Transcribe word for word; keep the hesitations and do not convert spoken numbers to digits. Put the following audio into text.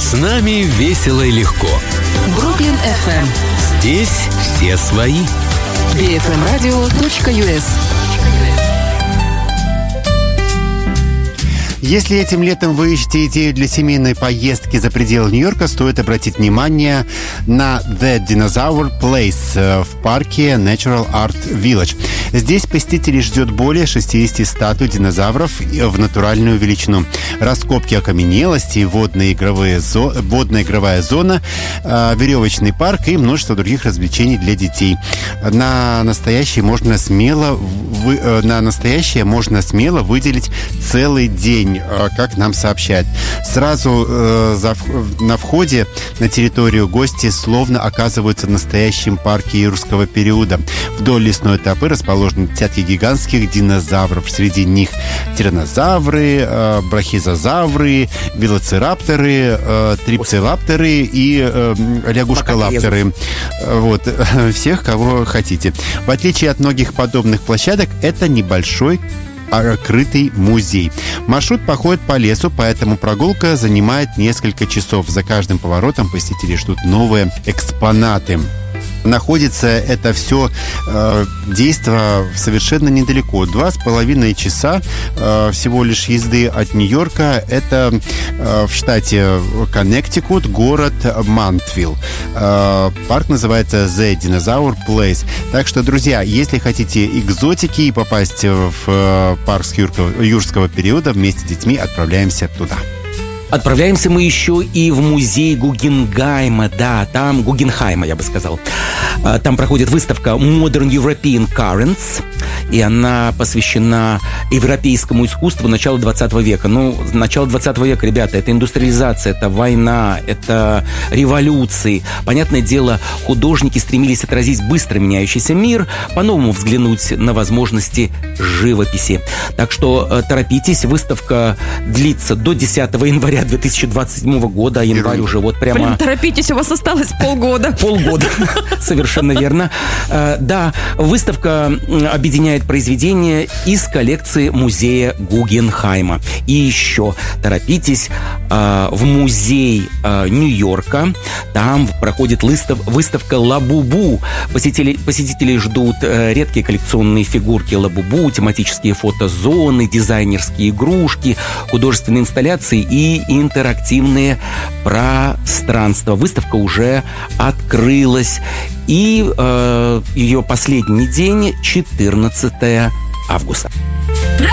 С нами весело и легко. Бруклин эф эм. Здесь все свои. би эф эм радио точка ю эс. Если этим летом вы ищете идею для семейной поездки за пределы Нью-Йорка, стоит обратить внимание на The Dinosaur Place в парке Natural Art Village. Здесь посетителей ждет более шестьдесят статуй динозавров в натуральную величину. Раскопки окаменелостей, водная игровая, зо... водная игровая зона, э, веревочный парк и множество других развлечений для детей. На настоящее можно смело, вы... э, на настоящее можно смело выделить целый день, э, как нам сообщают. Сразу э, за... на входе на территорию гости словно оказываются в настоящем парке юрского периода. Вдоль лесной тропы расположены десятки гигантских динозавров. Среди них тираннозавры, э, брахизозавры, велоцирапторы, э, трипсилапторы и э, лягушколапторы. Вот. Всех, кого хотите. В отличие от многих подобных площадок, это небольшой открытый музей. Маршрут походит по лесу, поэтому прогулка занимает несколько часов. За каждым поворотом посетители ждут новые экспонаты. Находится это все э, действо совершенно недалеко. Два с половиной часа э, всего лишь езды от Нью-Йорка. Это э, в штате Коннектикут, город Мантвилл. Э, парк называется The Dinosaur Place. Так что, друзья, если хотите экзотики и попасть в э, парк юрского, юрского периода, вместе с детьми отправляемся туда. Отправляемся мы еще и в музей Гугенгайма, да, там, Гугенхайма, я бы сказал. Там проходит выставка Modern European Currents, и она посвящена европейскому искусству начала двадцатого века. Ну, начало двадцатого века, ребята, это индустриализация, это война, это революции. Понятное дело, художники стремились отразить быстро меняющийся мир, по-новому взглянуть на возможности живописи. Так что торопитесь, выставка длится до десятого января две тысячи двадцать седьмого года, а январь уже вот прямо... Блин, торопитесь, у вас осталось полгода. Полгода, совершенно верно. Да, выставка объединяет произведения из коллекции музея Гугенхайма. И еще торопитесь в музей Нью-Йорка. Там проходит выставка Лабубу. Посетители, посетители ждут редкие коллекционные фигурки Лабубу, тематические фотозоны, дизайнерские игрушки, художественные инсталляции и интерактивные пространства. Выставка уже открылась, и э, ее последний день четырнадцатого августа.